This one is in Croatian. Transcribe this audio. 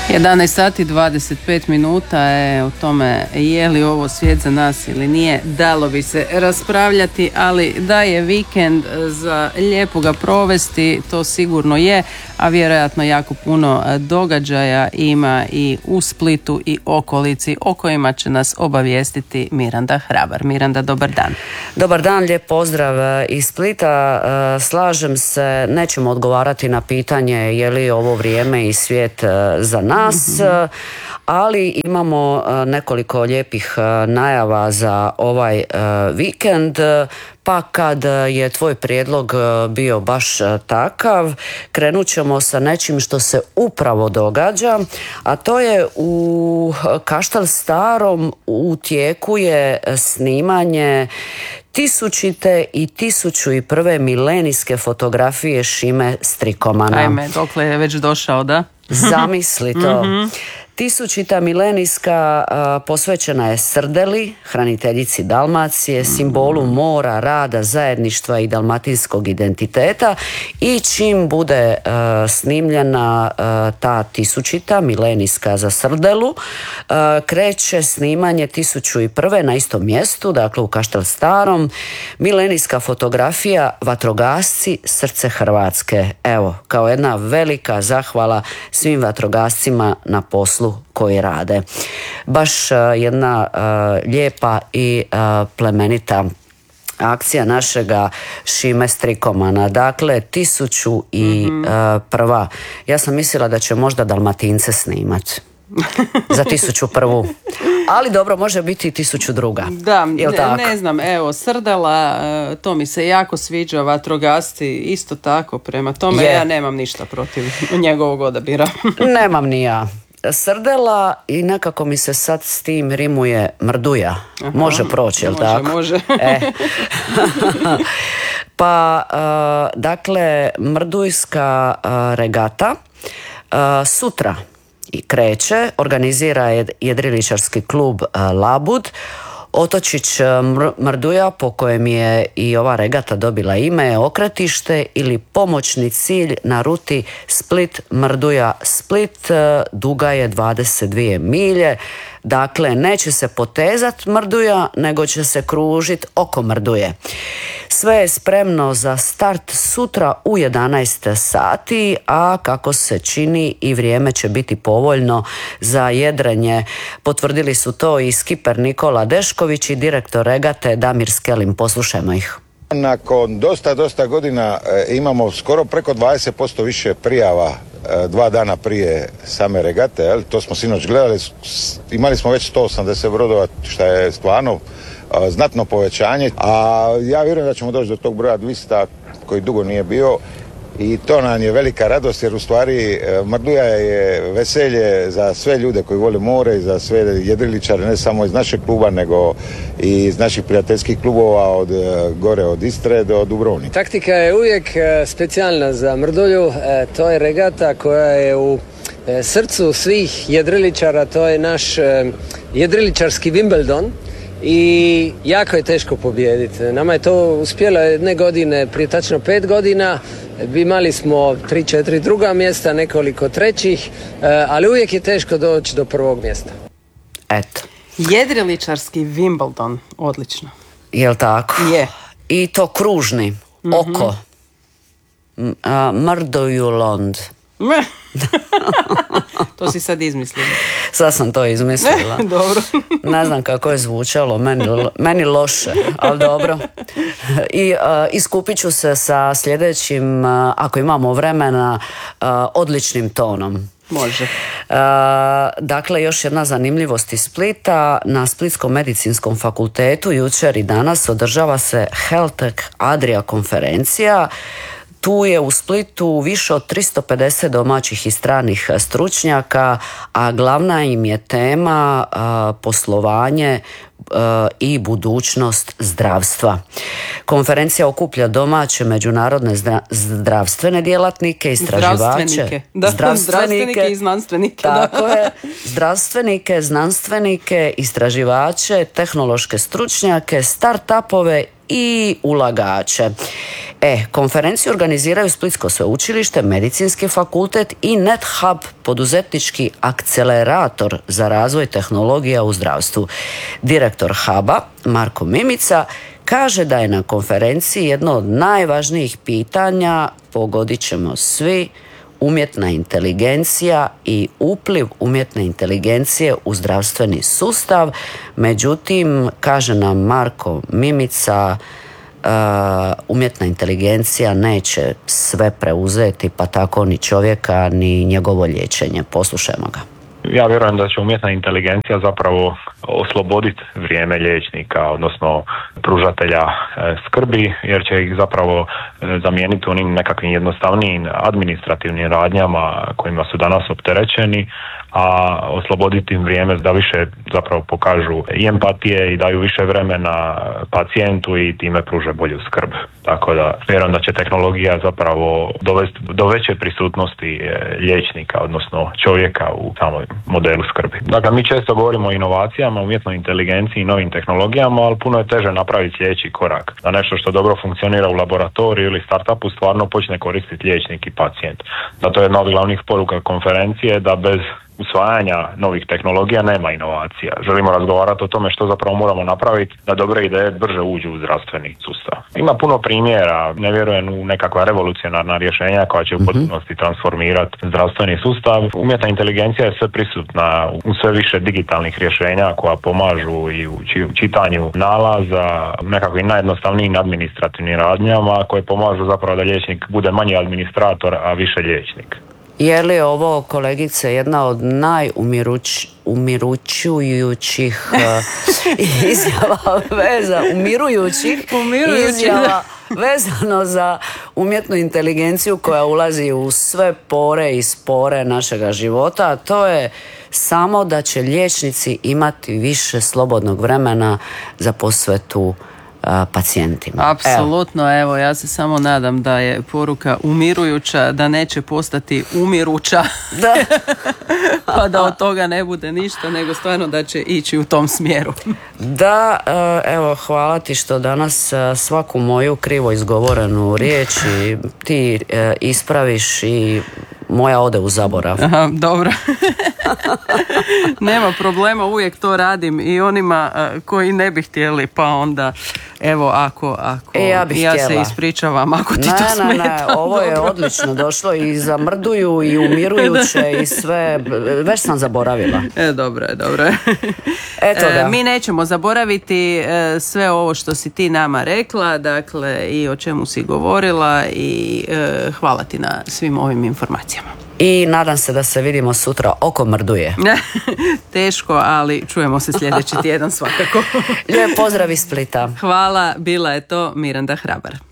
11 sati 25 minuta je o tome je li ovo svijet za nas ili nije, dalo bi se raspravljati, ali da je vikend za lijepo ga provesti, to sigurno je, a vjerojatno jako puno događaja ima i u Splitu i okolici o kojima će nas obavijestiti Miranda Hrabar. Miranda, dobar dan. Dobar dan, lijep pozdrav iz Splita. Slažem se, nećemo odgovarati na pitanje je li ovo vrijeme i svijet za nas, ali imamo nekoliko lijepih najava za ovaj vikend. Pa kad je tvoj prijedlog bio baš takav, krenut ćemo sa nečim što se upravo događa, a to je u Kaštel Starom u tijeku je snimanje 1000. i 1001. milenijske fotografije Šime Strikomana. Ajme, dokle je već došao, da? Zamisli to. 1000. milenijska posvećena je srdeli, hraniteljici Dalmacije, simbolu mora, rada, zajedništva i dalmatinskog identiteta, i čim bude snimljena ta 1000. milenijska za srdelu, kreće snimanje 1001. na istom mjestu, dakle u Kaštel Starom, milenijska fotografija Vatrogasci, srce Hrvatske. Evo, kao jedna velika zahvala svim vatrogascima na poslu koji rade. Baš jedna lijepa i plemenita akcija našega Šime Strikomana. Dakle, 1001. Ja sam mislila da će možda Dalmatince snimat za 1001. Ali dobro, može biti i 1002. Da, ne znam, evo, srdela, to mi se jako sviđa, vatrogasci isto tako, prema tome ja nemam ništa protiv njegovog odabira. Nemam ni ja. Srdela i nekako mi se sad s tim rimuje mrduja. Može proći, jel tako? Može. Pa, dakle, mrdujska regata sutra i kreće, organizira jedriličarski klub Labud. Otočić Mrduja, po kojem je i ova regata dobila ime, je okretište ili pomoćni cilj na ruti Split-Mrduja-Split, duga je 22 milje. Dakle, neće se potezat Mrduja, nego će se kružit oko Mrduje. Sve je spremno za start sutra u 11 sati, a kako se čini i vrijeme će biti povoljno za jedrenje. Potvrdili su to i skiper Nikola Dešković i direktor regate Damir Skelin. Poslušajmo ih. Nakon dosta godina imamo skoro preko 20% više prijava 2 dana prije same regate, to smo sinoć gledali, imali smo već 180 brodova, što je stvarno znatno povećanje, a ja vjerujem da ćemo doći do tog broja 200 koji dugo nije bio, i to nam je velika radost, jer u stvari Mrduja je veselje za sve ljude koji vole more i za sve jedriličare, ne samo iz našeg kluba, nego i iz naših prijateljskih klubova od gore od Istre do Dubrovnika. Taktika je uvijek specijalna za Mrdulju, to je regata koja je u srcu svih jedriličara, to je naš jedriličarski Wimbledon. I jako je teško pobijediti. Nama je to uspjelo jedne godine, prije tačno 5 godina. Imali smo 3-4 druga mjesta, nekoliko trećih, ali uvijek je teško doći do prvog mjesta. Eto. Jedriličarski Wimbledon, odlično. Jel tako? Je. I to kružni, oko. Mrdujulond. To si sad izmislila. Sad sam to izmislila. Dobro. Ne znam kako je zvučalo, meni loše, ali dobro. I iskupit ću se sa sljedećim, ako imamo vremena, odličnim tonom. Može. Dakle, još jedna zanimljivost iz Splita. Na Splitskom medicinskom fakultetu jučer i danas održava se Heltec Adria konferencija. Tu je u Splitu više od 350 domaćih i stranih stručnjaka, a glavna im je tema poslovanje i budućnost zdravstva. Konferencija okuplja domaće, međunarodne zdravstvene djelatnike, istraživače, zdravstvenike i znanstvenike. Tako je, zdravstvenike, znanstvenike, istraživače, tehnološke stručnjake, start-upove i ulagače. Konferenciju organiziraju Splitsko sveučilište, Medicinski fakultet i NetHub, poduzetnički akcelerator za razvoj tehnologija u zdravstvu. Direktor Huba, Marko Mimica, kaže da je na konferenciji jedno od najvažnijih pitanja, pogodit ćemo svi, umjetna inteligencija i upliv umjetne inteligencije u zdravstveni sustav. Međutim, kaže nam Marko Mimica, umjetna inteligencija neće sve preuzeti, pa tako ni čovjeka ni njegovo liječenje. Poslušajmo ga. Ja vjerujem da će umjetna inteligencija zapravo osloboditi vrijeme liječnika, odnosno pružatelja skrbi, jer će ih zapravo zamijeniti onim nekakvim jednostavnijim administrativnim radnjama kojima su danas opterećeni, a osloboditi im vrijeme da više zapravo pokažu i empatije i daju više vremena pacijentu i time pruže bolju skrb. Tako da vjerujem da će tehnologija zapravo dovesti do veće prisutnosti liječnika, odnosno čovjeka u samoj modelu skrbi. Dakle, mi često govorimo o inovacijama, umjetnoj inteligenciji i novim tehnologijama, ali puno je teže napraviti sljedeći korak. Da nešto što dobro funkcionira u laboratoriju ili startupu stvarno počne koristiti liječnik i pacijent. Zato je jedna od glavnih poruka konferencije da bez usvajanja novih tehnologija nema inovacija. Želimo razgovarati o tome što zapravo moramo napraviti da dobre ideje brže uđu u zdravstveni sustav. Ima puno primjera, ne vjerujem u nekakva revolucionarna rješenja koja će u potpunosti transformirati zdravstveni sustav. Umjetna inteligencija je sve prisutna u sve više digitalnih rješenja koja pomažu i u čitanju nalaza, nekakvim najjednostavnijim administrativnim radnjama koje pomažu zapravo da liječnik bude manji administrator, a više liječnik. Je li ovo, kolegice, jedna od umirujućih izjava izjava vezano za umjetnu inteligenciju koja ulazi u sve pore i spore našega života, a to je samo da će liječnici imati više slobodnog vremena za posvetu pacijentima. Apsolutno, evo, ja se samo nadam da je poruka umirujuća, da neće postati umiruća. Da. Pa da od toga ne bude ništa, nego stvarno da će ići u tom smjeru. Da, evo, hvala ti što danas svaku moju krivo izgovorenu riječ ti ispraviš i moja ode u zaborav. Aha, dobro. Nema problema, uvijek to radim i onima koji ne bi htjeli, pa onda evo ako ja se ispričavam ako ti to smeta. Ne, ovo je odlično došlo i zamrduju i umirujuće i sve, već sam zaboravila. Dobro je. Eto da. Mi nećemo zaboraviti sve ovo što si ti nama rekla, dakle i o čemu si govorila i hvala ti na svim ovim informacijama. I nadam se da se vidimo sutra oko mrduje. Teško, ali čujemo se sljedeći tjedan svakako. Lijep pozdrav iz Splita. Hvala, bila je to Miranda Hrabar.